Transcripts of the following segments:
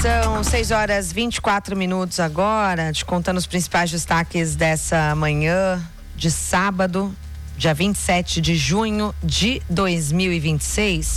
São 6h24 agora, te contando os principais destaques dessa manhã de sábado, dia 27 de junho de 2026.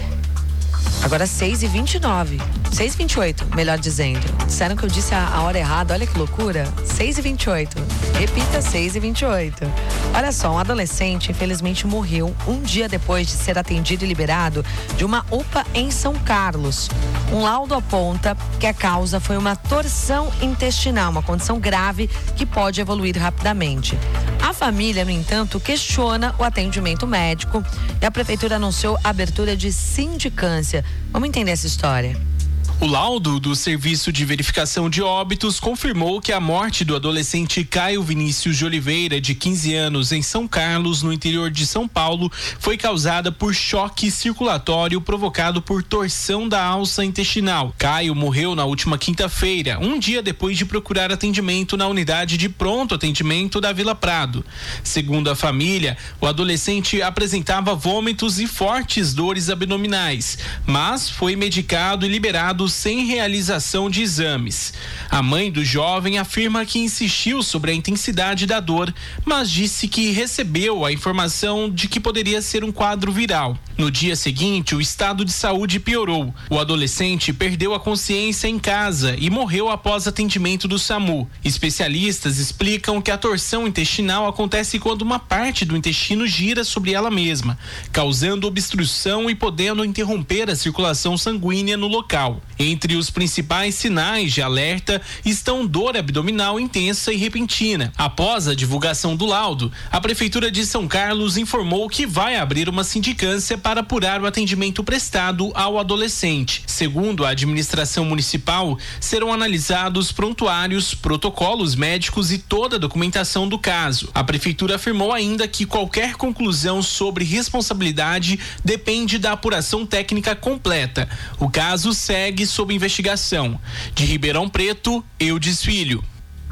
Agora 6h29, 6h28, melhor dizendo. Disseram que eu disse a hora errada, olha que loucura. 6h28, repita, 6h28. Olha só, um adolescente infelizmente morreu um dia depois de ser atendido e liberado de uma UPA em São Carlos. Um laudo aponta que a causa foi uma torção intestinal, uma condição grave que pode evoluir rapidamente. A família, no entanto, questiona o atendimento médico e a prefeitura anunciou a abertura de sindicância. Vamos entender essa história. O laudo do Serviço de Verificação de Óbitos confirmou que a morte do adolescente Caio Vinícius de Oliveira, de 15 anos, em São Carlos, no interior de São Paulo, foi causada por choque circulatório provocado por torção da alça intestinal. Caio morreu na última quinta-feira, um dia depois de procurar atendimento na unidade de pronto atendimento da Vila Prado. Segundo a família, o adolescente apresentava vômitos e fortes dores abdominais, mas foi medicado e liberado sem realização de exames. A mãe do jovem afirma que insistiu sobre a intensidade da dor, mas disse que recebeu a informação de que poderia ser um quadro viral. No dia seguinte, o estado de saúde piorou. O adolescente perdeu a consciência em casa e morreu após atendimento do SAMU. Especialistas explicam que a torção intestinal acontece quando uma parte do intestino gira sobre ela mesma, causando obstrução e podendo interromper a circulação sanguínea no local. Entre os principais sinais de alerta estão dor abdominal intensa e repentina. Após a divulgação do laudo, a Prefeitura de São Carlos informou que vai abrir uma sindicância para apurar o atendimento prestado ao adolescente. Segundo a administração municipal, serão analisados prontuários, protocolos médicos e toda a documentação do caso. A Prefeitura afirmou ainda que qualquer conclusão sobre responsabilidade depende da apuração técnica completa. O caso segue sob investigação. De Ribeirão Preto, Eudes Filho.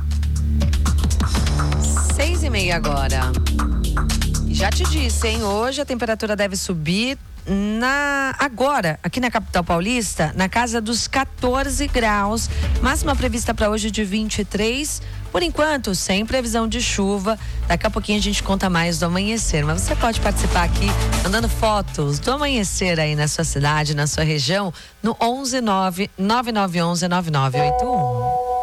6h30 agora. Já te disse, hein? Hoje a temperatura deve subir agora, aqui na capital paulista, na casa dos 14 graus. Máxima prevista para hoje de 23. Por enquanto, sem previsão de chuva. Daqui a pouquinho a gente conta mais do amanhecer. Mas você pode participar aqui, mandando fotos do amanhecer aí na sua cidade, na sua região, no 11 9 9911 9981.